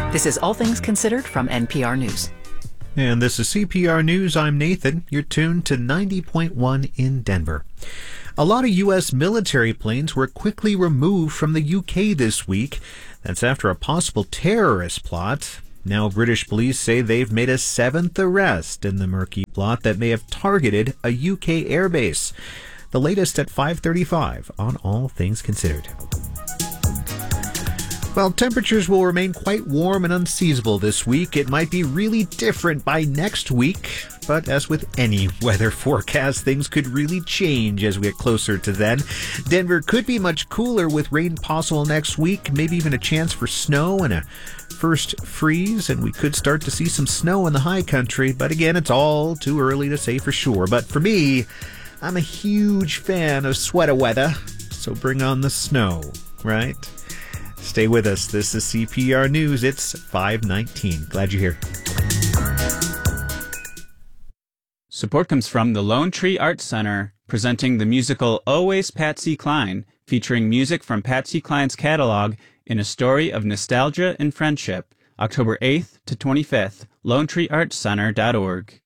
This is All Things Considered from NPR News. And this is CPR News. I'm Nathan. You're tuned to 90.1 in Denver. A lot of U.S. military planes were quickly removed from the UK this week. That's after a possible terrorist plot. Now British police say they've made a 7th arrest in the murky plot that may have targeted a UK airbase. The latest at 5:35 on All Things Considered. Well, temperatures will remain quite warm and unseasonable this week. It might be really different by next week, but as with any weather forecast, things could really change as we get closer to then. Denver could be much cooler with rain possible next week, maybe even a chance for snow and a first freeze, and we could start to see some snow in the high country, but again, it's all too early to say for sure. But for me, I'm a huge fan of sweater weather, so bring on the snow, right? Stay with us. This is CPR News. It's 5:19. Glad you're here. Support comes from the Lone Tree Arts Center, presenting the musical Always Patsy Cline, featuring music from Patsy Cline's catalog in a story of nostalgia and friendship. October 8th to 25th, LoneTreeArtsCenter.org.